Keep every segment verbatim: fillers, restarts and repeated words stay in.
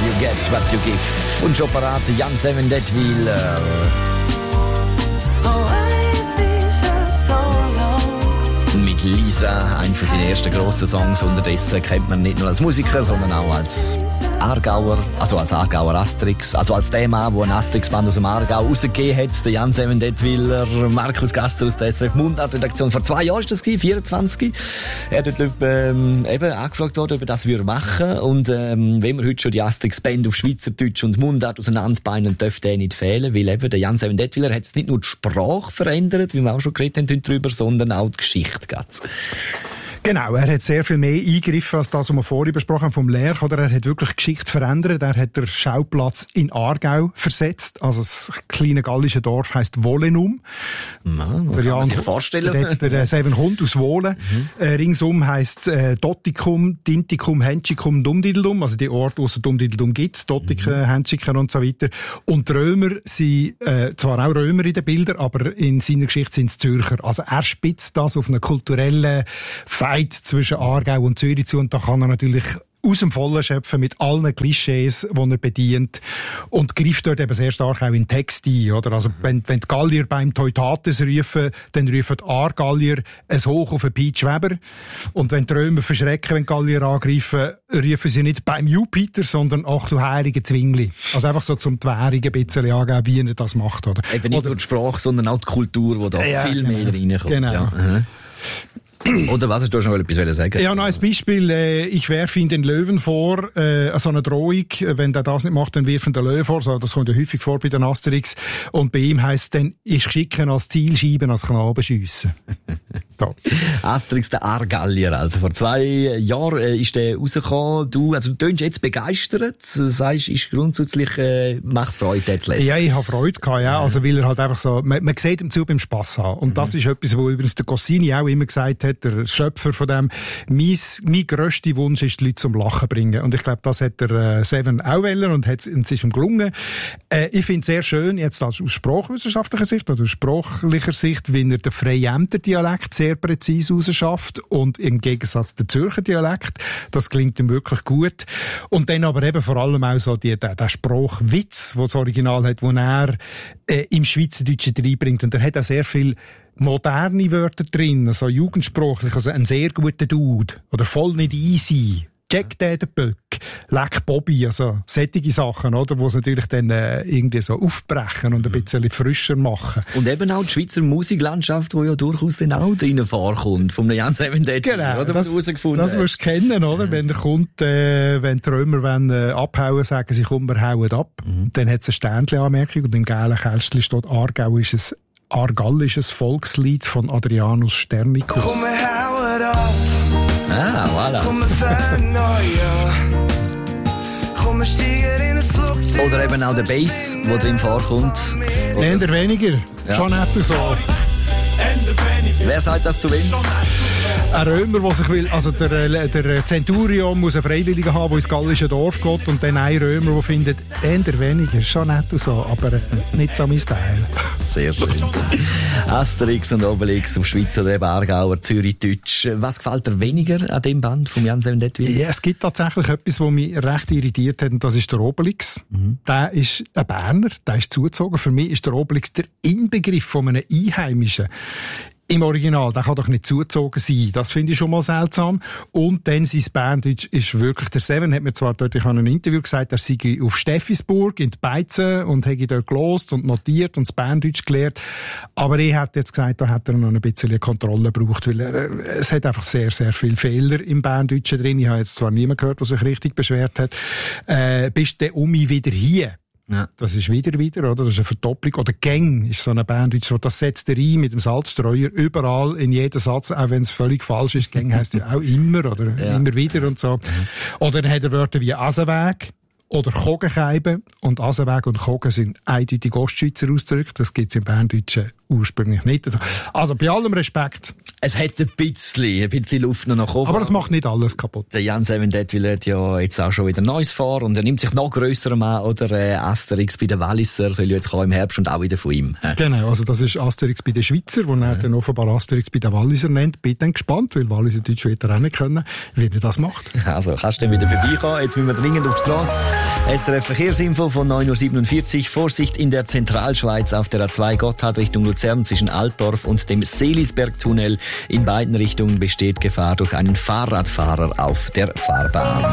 You get what you give. Und schon parat Jan Seven Detwiler. Mit Lisa, einer von seinen ersten grossen Songs. Unterdessen kennt man nicht nur als Musiker, sondern auch als Aargauer, also als Aargauer Asterix, also als der Mann, der einen Asterix-Band aus dem Aargau rausgegeben hat, der Jan Seven Detwiler, Markus Gasser aus der S R F Mundart-Redaktion. Vor zwei Jahren war das, vierundzwanzig. Er hat dort ähm, eben angefragt worden, ob er das würde machen. Und ähm, wenn wir heute schon die Asterix-Band auf Schweizerdeutsch und Mundart auseinanderbeinen, dürfte der nicht fehlen, weil eben der Jan Seven Detwiler hat jetzt nicht nur die Sprache verändert, wie wir auch schon geredet haben darüber, sondern auch die Geschichte. Genau, er hat sehr viel mehr eingegriffen als das, was wir vorhin besprochen haben vom Lerch. Oder er hat wirklich Geschichte verändert. Er hat den Schauplatz in Aargau versetzt. Also das kleine gallische Dorf heisst Wohlenum. Man kann man sich vorstellen. Der, der Seven Hund aus Wohlen. Mhm. Äh, ringsum heisst äh, Dottikum, Dintikum, Henschikum, Dumdideldum. Also die Orte, wo es Dumdideldum gibt. Dottiken, mhm. Henschiken und so weiter. Und die Römer sind äh, zwar auch Römer in den Bildern, aber in seiner Geschichte sind es Zürcher. Also er spitzt das auf einen kulturellen Fight zwischen Aargau und Zürich zu, und da kann er natürlich aus dem Vollen schöpfen mit allen Klischees, die er bedient, und greift dort eben sehr stark auch in den Text ein, oder? Also, wenn, wenn die Gallier beim Teutates rufen, dann rufen die Aargallier ein Hoch auf den Peach Weber, und wenn die Römer verschrecken, wenn die Gallier angreifen, rufen sie nicht beim Jupiter, sondern ach du heilige Zwingli. Also einfach so zum die Währung ein bisschen angeben, wie er das macht, oder? Eben nicht oder, nur die Sprache, sondern auch die Kultur, die da ja, viel genau, mehr reinkommt. Genau. Ja. Oder was, hast du schon mal etwas sagen? Ja, noch ein Beispiel. Äh, ich werfe ihm den Löwen vor, äh, so eine Drohung. Wenn der das nicht macht, dann wirft ihn den Löwen vor. So, das kommt ja häufig vor bei den Asterix. Und bei ihm heisst es dann, ich schicke als Zielscheiben als Knaben schiessen. So. Asterix, der Aargallier. Also vor zwei Jahren äh, ist der rausgekommen. Du, also du tönst jetzt begeistert. Sagst, ist grundsätzlich, äh, macht Freude, jetzt lesen. Ja, ich habe Freude gehabt, ja. Also, weil er halt einfach so, man, man sieht ihm zu beim Spass haben. Und mhm. das ist etwas, wo übrigens der Goscinny auch immer gesagt hat, der Schöpfer von dem, mein, mein grösster Wunsch ist, die Leute zum Lachen bringen. Und ich glaube, das hat der äh, Seven auch wollen, und es ist ihm gelungen. Äh, ich finde es sehr schön, jetzt aus sprachwissenschaftlicher Sicht oder aus sprachlicher Sicht, wie er den Freyämter Dialekt sehr präzise rausschafft, und im Gegensatz der Zürcher Dialekt, das klingt ihm wirklich gut. Und dann aber eben vor allem auch so die, der, der Sprachwitz, den das Original hat, den er äh, im Schweizerdeutschen reinbringt. Und er hat auch sehr viel moderne Wörter drin, also jugendsprachlich, also ein sehr guter Dude, oder voll nicht easy, Jack der den Böck, Leck Bobby, also solche Sachen, oder, wo es natürlich dann äh, irgendwie so aufbrechen und ein bisschen frischer machen. Und eben auch die Schweizer Musiklandschaft, die ja durchaus dann auch drinnen vorkommt, vom Jan Seven Detwiler, genau, oder, das, das musst du kennen, oder? Ja. Wenn er kommt, äh, wenn die Römer wollen, äh, abhauen, sagen sie, komm, wir hauen ab, mhm. dann hat es eine Ständchen-Anmerkung, und im gelben Kästchen steht, Aargau ist es argallisches Volkslied von Adrianus Sternicus. Komm, wir hauen ab. Ah, voilà. Komm, wir fangen neu an. Komm, wir steigen in ein Flugzeug. Oder eben auch der Bass, der drin vorkommt. Eher weniger. Ja. Schon nicht so. Wer sagt das zu wem? Ein Römer, der sich will, also der, der Centurion muss einen Freiwilligen haben, der ins gallische Dorf geht, und dann ein Römer, der findet, eher weniger, schon nett und so, aber nicht so mein Style. Sehr schön. Asterix und Obelix auf Schweizer oder eben Aargauer, Zürich-Deutsch. Was gefällt dir weniger an dem Band vom Jan Seven Detwiler? Ja, es gibt tatsächlich etwas, was mich recht irritiert hat, und das ist der Obelix. Mhm. Der ist ein Berner, der ist zugezogen. Für mich ist der Obelix der Inbegriff von einem Einheimischen. Im Original, der kann doch nicht zugezogen sein. Das finde ich schon mal seltsam. Und dann sein Berndeutsch ist wirklich, der Seven hat mir zwar dort, ich habe ein Interview gesagt, er sei auf Steffisburg in die Beizen und hätte dort gelost und notiert und das Berndeutsch gelernt. Aber ich hätte jetzt gesagt, da hat er noch ein bisschen Kontrolle gebraucht, weil er, es hat einfach sehr, sehr viele Fehler im Berndeutschen drin. Ich habe jetzt zwar niemand gehört, der sich richtig beschwert hat. Äh, bist du um mich wieder hier? Ja. Das ist wieder, wieder, oder? Das ist eine Verdopplung. Oder Gang ist so eine Berndeutsch, das setzt er ein mit dem Salzstreuer überall in jeden Satz, auch wenn es völlig falsch ist. Gang heisst ja auch immer, oder? Ja. Immer wieder und so. Mhm. Oder dann hat er Wörter wie Asenweg oder Kogenkeibe. Und Asenweg und Kogen sind eindeutig Ostschweizer Ausdrücke. Das gibt's im Berndeutschen ursprünglich nicht. Also, also bei allem Respekt. es hat ein bisschen, ein bisschen Luft noch nach oben. Aber das macht nicht alles kaputt. Der Jan Sevendet will ja jetzt auch schon wieder Neues vor und er nimmt sich noch grösserem an, oder äh, Asterix bei den Walliser soll jetzt kommen im Herbst und auch wieder von ihm. Äh. Genau, also das ist Asterix bei den Schweizer, wo er dann offenbar Asterix bei den Walliser nennt. Bin dann gespannt, weil Walliser Deutsch wieder auch nicht können, wie er das macht. Also kannst du dann wieder vorbeikommen. Jetzt müssen wir dringend auf die Straße. S R F Verkehrsinfo von neun Uhr siebenundvierzig. Vorsicht in der Zentralschweiz auf der A zwei Gotthard Richtung Luzern zwischen Altdorf und dem Seelisbergtunnel. In beiden Richtungen besteht Gefahr durch einen Fahrradfahrer auf der Fahrbahn.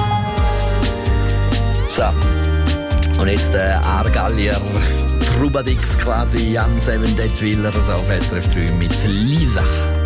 So. Und jetzt der Aargauer Trubadix quasi, Jan Sevendet Willer auf S R F drei mit Lisa.